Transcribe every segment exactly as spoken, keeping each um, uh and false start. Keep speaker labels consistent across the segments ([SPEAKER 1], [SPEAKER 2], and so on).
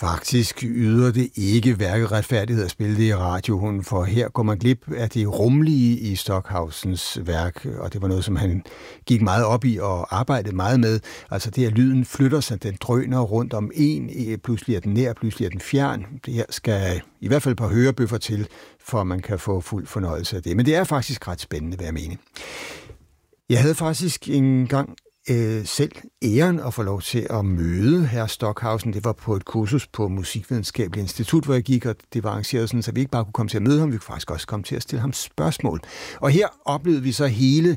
[SPEAKER 1] Faktisk yder det ikke hverken retfærdighed at spille det i radioen, for her går man glip af det rumlige i Stockhausens værk, og det var noget, som han gik meget op i og arbejdede meget med. Altså det, at lyden flytter sig, den drøner rundt om en, pludselig er den nær, pludselig er den fjern. Det her skal i hvert fald et par hørebøffer til, for man kan få fuld fornøjelse af det. Men det er faktisk ret spændende, hvad jeg mener. Jeg havde faktisk engang Øh, selv æren at få lov til at møde herr Stockhausen. Det var på et kursus på Musikvidenskabeligt Institut, hvor jeg gik, og det var arrangeret sådan, så vi ikke bare kunne komme til at møde ham, vi kunne faktisk også komme til at stille ham spørgsmål. Og her oplevede vi så hele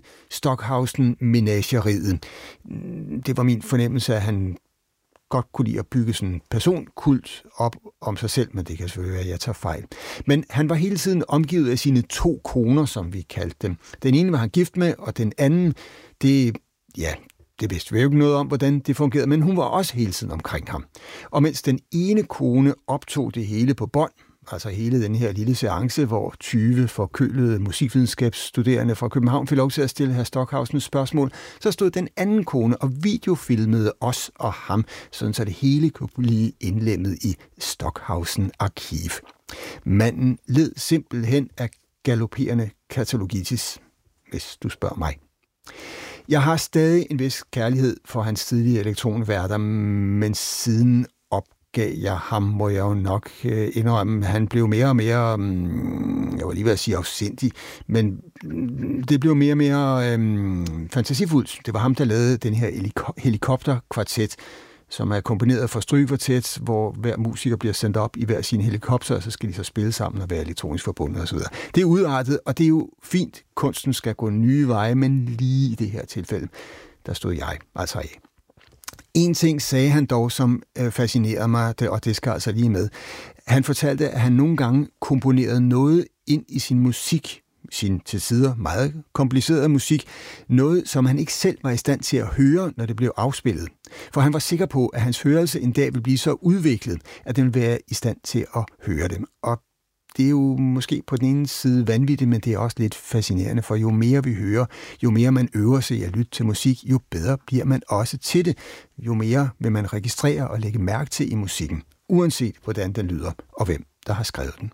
[SPEAKER 1] Stockhausen-menageriet. Det var min fornemmelse, at han godt kunne lide at bygge sådan en personkult op om sig selv, men det kan selvfølgelig være, at jeg tager fejl. Men han var hele tiden omgivet af sine to koner, som vi kaldte dem. Den ene var han gift med, og den anden, det, ja, det vidste vi jo ikke noget om, hvordan det fungerede, men hun var også hele tiden omkring ham. Og mens den ene kone optog det hele på bånd, altså hele den her lille seance, hvor tyve forkølede musikvidenskabsstuderende fra København fik lov til at stille herr Stockhausen spørgsmål, så stod den anden kone og videofilmede os og ham, sådan så det hele kunne blive indlemmet i Stockhausen-arkiv. Manden led simpelthen af galopperende katalogitis, hvis du spørger mig. Jeg har stadig en vis kærlighed for hans tidlige elektronværter, men siden opgav jeg ham, må jeg jo nok indrømme. Han blev mere og mere, jeg var lige ved at sige afsindig, men det blev mere og mere øhm, fantasifuldt. Det var ham, der lavede den her helikopterkvartet, som er komponeret for strygekvartet, hvor hver musiker bliver sendt op i hver sin helikopter, og så skal de så spille sammen og være elektronisk forbundet osv. Det er udartet, og det er jo fint. Kunsten skal gå nye veje, men lige i det her tilfælde, der stod jeg altså af. En ting sagde han dog, som fascinerede mig, og det skal altså lige med. Han fortalte, at han nogle gange komponerede noget ind i sin musik, sin til tider meget komplicerede musik, noget, som han ikke selv var i stand til at høre, når det blev afspillet. For han var sikker på, at hans hørelse en dag ville blive så udviklet, at den ville være i stand til at høre dem. Og det er jo måske på den ene side vanvittigt, men det er også lidt fascinerende, for jo mere vi hører, jo mere man øver sig i at lytte til musik, jo bedre bliver man også til det. Jo mere vil man registrere og lægge mærke til i musikken, uanset hvordan den lyder og hvem der har skrevet den.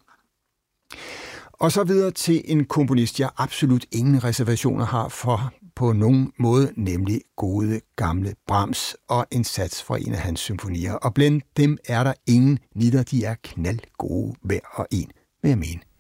[SPEAKER 1] Og så videre til en komponist, jeg absolut ingen reservationer har for på nogen måde, nemlig gode gamle Brahms og en sats fra en af hans symfonier. Og blandt dem er der ingen nitter, de er knaldgode hver og en, vil jeg mene.